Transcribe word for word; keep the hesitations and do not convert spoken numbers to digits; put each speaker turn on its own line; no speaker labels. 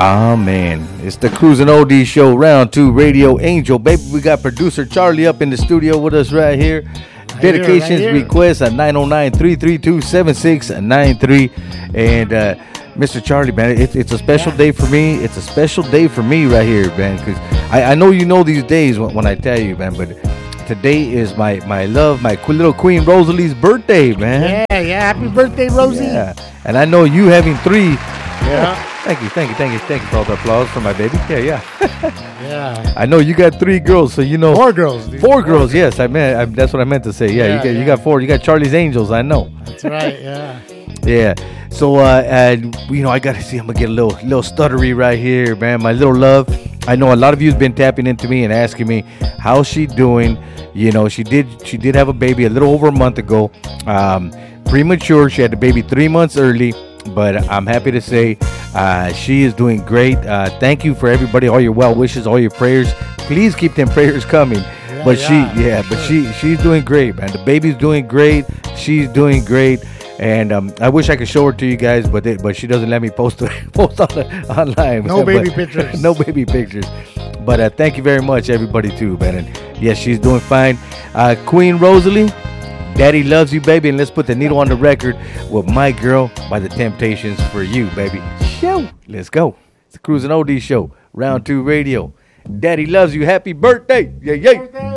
Ah, man. It's the Cruising O D Show, round two, Radio Angel. Baby, we got producer Charlie up in the studio with us right here.
Right
Dedications,
here, right here.
requests at nine oh nine, three three two, seven six nine three. And uh, Mister Charlie, man, it, it's a special
Yeah.
day for me. It's a special day for me right here, man, because I, I know you know these days when, when I tell you, man, but today is my, my love, my qu- little Queen Rosalie's birthday, man.
Yeah, yeah. Happy birthday, Rosie.
Yeah. And I know you having three.
Yeah.
Thank you, thank you, thank you, thank you for all the applause for my baby. Yeah, yeah.
Yeah.
I know you got three girls, so you know.
Four girls, dude.
Four girls, yes. I meant I, that's what I meant to say. Yeah,
Yeah,
you got you
yeah.
got four. You got Charlie's Angels. I know.
That's right, yeah.
Yeah. So, uh, and you know, I gotta see. I'm gonna get a little little stuttery right here, man. My little love. I know a lot of you've been tapping into me and asking me how's she doing. You know, she did she did have a baby a little over a month ago. Um, premature. She had the baby three months early. But I'm happy to say uh, she is doing great. Uh, thank you for everybody, all your well wishes, all your prayers. Please keep them prayers coming.
Yeah,
but
yeah,
she, yeah, but she, she's doing great, man. The baby's doing great. She's doing great, and um, I wish I could show her to you guys, but they, but she doesn't let me post post on the, online.
No baby
But-
pictures.
no baby pictures. But uh, thank you very much, everybody, too, man. And yes, she's doing fine. Uh, Queen Rosalie. Daddy loves you, baby, and let's put the needle on the record with My Girl by The Temptations for you, baby. Show. Let's go. It's the Cruising O D Show, round two radio. Daddy loves you. Happy birthday. Yeah, yeah.